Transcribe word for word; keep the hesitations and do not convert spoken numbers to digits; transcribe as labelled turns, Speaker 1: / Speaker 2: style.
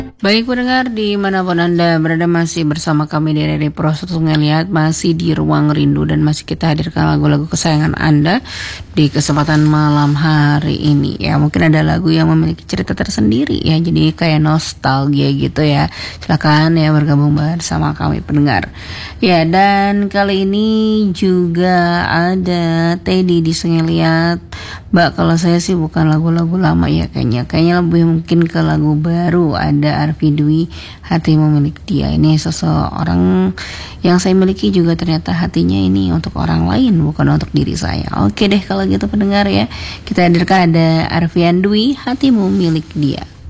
Speaker 1: Baik pendengar dimanapun Anda berada, masih bersama kami di Radio Proses Ngeliat, masih di Ruang Rindu, dan masih kita hadirkan lagu-lagu kesayangan Anda di kesempatan malam hari ini. Ya, mungkin ada lagu yang memiliki cerita tersendiri ya, jadi kayak nostalgia gitu ya. Silakan ya bergabung bersama kami pendengar. Ya, dan kali ini juga ada Teddy di Ngeliat. Mbak, kalau saya sih bukan lagu-lagu lama ya kayaknya. Kayaknya lebih mungkin ke lagu baru. Ada Arfi Dwi, Hatimu Milik Dia. Ini seseorang yang saya miliki juga ternyata hatinya ini untuk orang lain, bukan untuk diri saya. Oke deh kalau gitu pendengar ya. Kita hadirkan ada Arfian Dwi, Hatimu Milik Dia.